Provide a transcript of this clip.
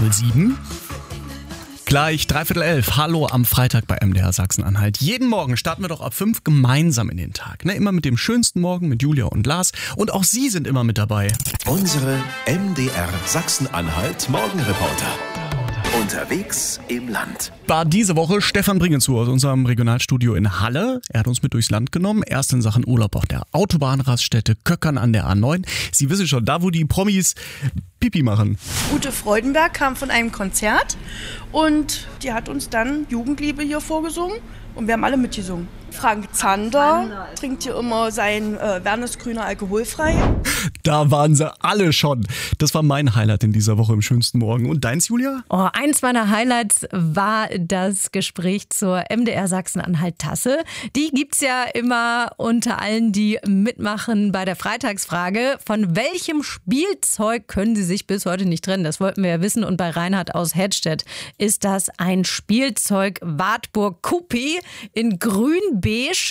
107. Gleich 11:15. Hallo am Freitag bei MDR Sachsen-Anhalt. Jeden Morgen starten wir doch ab 5 gemeinsam in den Tag. Immer mit dem schönsten Morgen mit Julia und Lars. Und auch Sie sind immer mit dabei. Unsere MDR Sachsen-Anhalt Morgenreporter. Unterwegs im Land. War diese Woche Stefan Bringenzu aus unserem Regionalstudio in Halle. Er hat uns mit durchs Land genommen. Erst in Sachen Urlaub auf der Autobahnraststätte Köckern an der A9. Sie wissen schon, da wo die Promis Pipi machen. Ute Freudenberg kam von einem Konzert und die hat uns dann Jugendliebe hier vorgesungen und wir haben alle mitgesungen. Frank Zander trinkt hier immer sein Wernesgrüner alkoholfrei. Da waren sie alle schon. Das war mein Highlight in dieser Woche im schönsten Morgen. Und deins, Julia? Eins meiner Highlights war das Gespräch zur MDR Sachsen-Anhalt-Tasse. Die gibt's ja immer unter allen, die mitmachen bei der Freitagsfrage. Von welchem Spielzeug können Sie sich bis heute nicht trennen? Das wollten wir ja wissen. Und bei Reinhard aus Hedstedt ist das ein Spielzeug Wartburg Coupé in grün-beige.